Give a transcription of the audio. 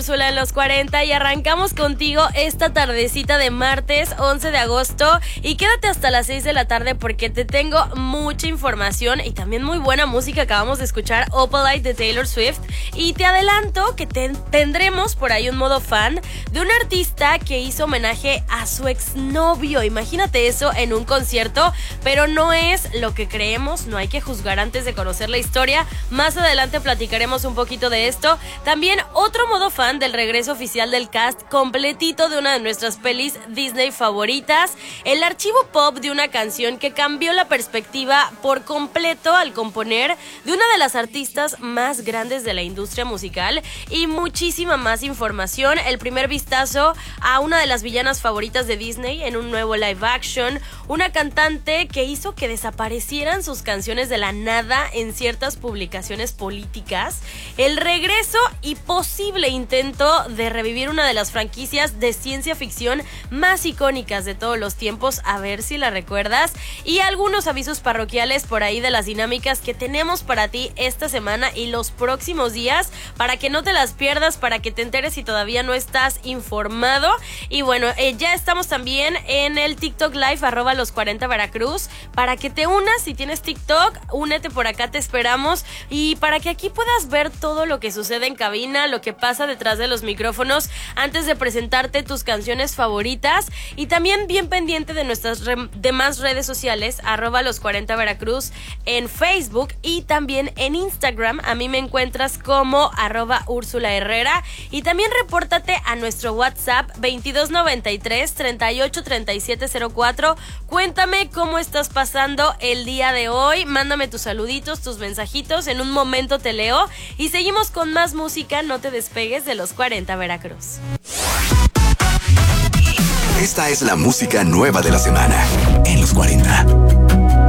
Úrsula en los 40 y arrancamos contigo esta tardecita de martes 11 de agosto y quédate hasta las 6 de la tarde porque te tengo mucha información y también muy buena música. Acabamos de escuchar Opalite de Taylor Swift y te adelanto que tendremos por ahí un modo fan de un artista que hizo homenaje a su exnovio. Imagínate eso en un concierto, pero no es lo que creemos, no hay que juzgar antes de conocer la historia. Más adelante platicaremos un poquito de esto. También otro modo fan del regreso oficial del cast completito de una de nuestras pelis Disney favoritas, el archivo pop de una canción que cambió la perspectiva por completo al componer de una de las artistas más grandes de la industria musical y muchísima más información, el primer vistazo a una de las villanas favoritas de Disney en un nuevo live action, una cantante que hizo que desaparecieran sus canciones de la nada en ciertas publicaciones políticas, el regreso y posible intento de revivir una de las franquicias de ciencia ficción más icónicas de todos los tiempos, a ver si la recuerdas, y algunos avisos parroquiales por ahí de las dinámicas que tenemos para ti esta semana y los próximos días, para que no te las pierdas, para que te enteres si todavía no estás informado. Y bueno, ya estamos también en el TikTok Live @los40 Veracruz, para que te unas. Si tienes TikTok, únete por acá, te esperamos, y para que aquí puedas ver todo lo que sucede en cabina, lo que pasa detrás de los micrófonos antes de presentarte tus canciones favoritas, y también bien pendiente de nuestras demás redes sociales @los40 Veracruz en Facebook y también en Instagram. A mí me encuentras como @Úrsula Herrera, y también repórtate a nuestro WhatsApp 2293 38 37 04. Cuéntame cómo estás pasando el día de hoy, mándame tus saluditos, tus mensajitos, en un momento te leo y seguimos con más música. No te despegues de los 40 Veracruz. Esta es la música nueva de la semana en los 40.